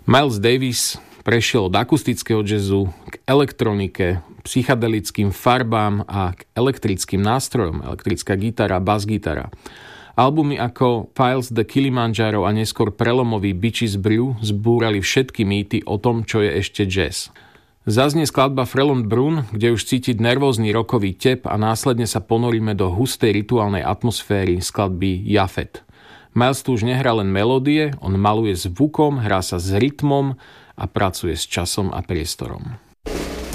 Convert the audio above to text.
Miles Davis prešiel od akustického jazzu k elektronike, psychedelickým farbám a k elektrickým nástrojom, elektrická gitara, basgitara. Albumy ako Files the Kilimanjaro a neskôr prelomový Bitches Brew zbúrali všetky mýty o tom, čo je ešte jazz. Zaznie skladba Frelon Brun, kde už cítiť nervózny rokový tep a následne sa ponoríme do hustej rituálnej atmosféry skladby Jafet. Miles tu už nehrá len melódie, on maluje zvukom, hrá sa s rytmom a pracuje s časom a priestorom.